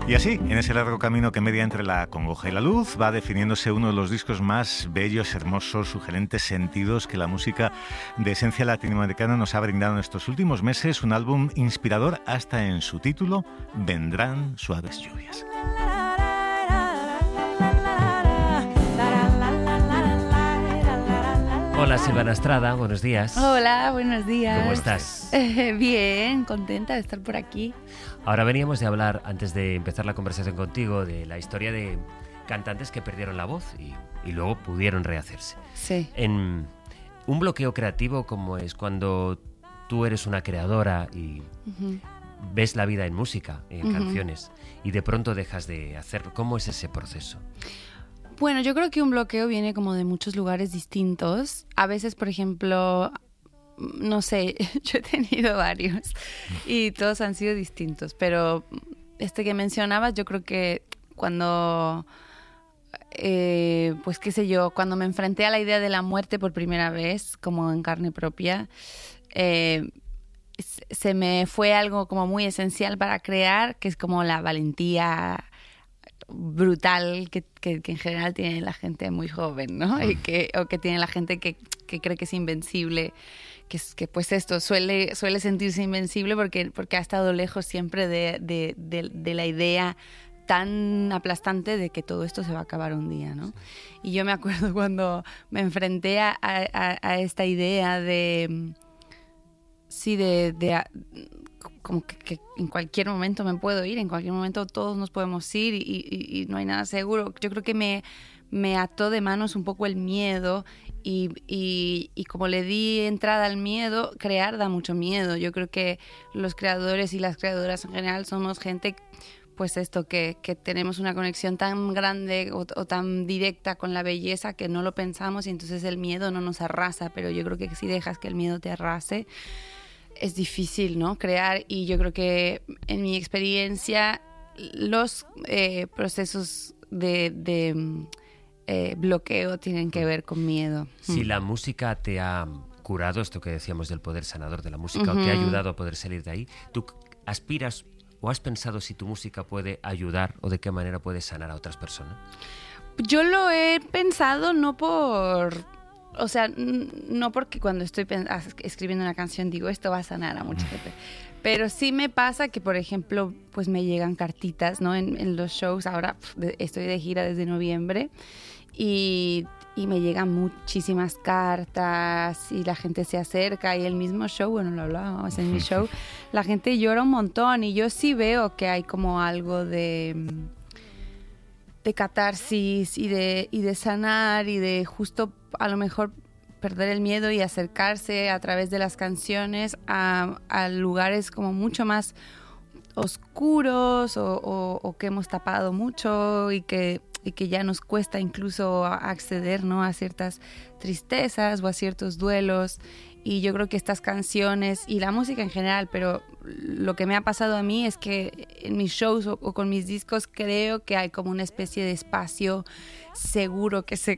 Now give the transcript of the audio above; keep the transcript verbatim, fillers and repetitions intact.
Y así, en ese largo camino que media entre la congoja y la luz, va definiéndose uno de los discos más bellos, hermosos, sugerentes sentidos que la música de esencia latinoamericana nos ha brindado en estos últimos meses. Un álbum inspirador hasta en su título, Vendrán suaves lluvias. Hola Silvana Estrada, buenos días. Hola, buenos días. ¿Cómo estás? Eh, bien, contenta de estar por aquí. Ahora veníamos de hablar, antes de empezar la conversación contigo, de la historia de cantantes que perdieron la voz y, y luego pudieron rehacerse. Sí. En un bloqueo creativo como es cuando tú eres una creadora y uh-huh. ves la vida en música, en uh-huh. canciones, y de pronto dejas de hacerlo. ¿Cómo es ese proceso? Bueno, yo creo que un bloqueo viene como de muchos lugares distintos. A veces, por ejemplo, no sé, yo he tenido varios y todos han sido distintos, pero este que mencionabas, yo creo que cuando, eh, pues qué sé yo, cuando me enfrenté a la idea de la muerte por primera vez, como en carne propia, eh, se me fue algo como muy esencial para crear, que es como la valentía brutal que, que, que en general tiene la gente muy joven, ¿no? Y que, o que tiene la gente que, que cree que es invencible, que, es, que pues esto suele, suele sentirse invencible porque, porque ha estado lejos siempre de, de, de, de la idea tan aplastante de que todo esto se va a acabar un día, ¿no? Y yo me acuerdo cuando me enfrenté a, a, a esta idea de... Sí, de... de como que, que en cualquier momento me puedo ir, en cualquier momento todos nos podemos ir y, y, y no hay nada seguro. Yo creo que me, me ató de manos un poco el miedo y, y, y como le di entrada al miedo, crear da mucho miedo. Yo creo que los creadores y las creadoras en general somos gente, pues esto, que, que tenemos una conexión tan grande o, o tan directa con la belleza que no lo pensamos y entonces el miedo no nos arrasa, pero yo creo que si dejas que el miedo te arrase, es difícil, ¿no? Crear, y yo creo que en mi experiencia los eh, procesos de, de eh, bloqueo tienen que ver con miedo. Si mm. la música te ha curado, esto que decíamos del poder sanador de la música, uh-huh. o te ha ayudado a poder salir de ahí, ¿tú aspiras o has pensado si tu música puede ayudar o de qué manera puede sanar a otras personas? Yo lo he pensado no por... O sea, no porque cuando estoy escribiendo una canción digo esto va a sanar a mucha gente, pero sí me pasa que, por ejemplo, pues me llegan cartitas, ¿no? En, en los shows. Ahora pf, estoy de gira desde noviembre y, y me llegan muchísimas cartas y la gente se acerca y el mismo show, bueno, lo hablábamos en mi show, la gente llora un montón y yo sí veo que hay como algo de... de catarsis y de, y de sanar y de justo a lo mejor perder el miedo y acercarse a través de las canciones a, a lugares como mucho más oscuros o, o, o que hemos tapado mucho y que, y que ya nos cuesta incluso acceder, ¿no? a ciertas tristezas o a ciertos duelos. Y yo creo que estas canciones y la música en general, pero lo que me ha pasado a mí es que en mis shows o, o con mis discos creo que hay como una especie de espacio seguro que se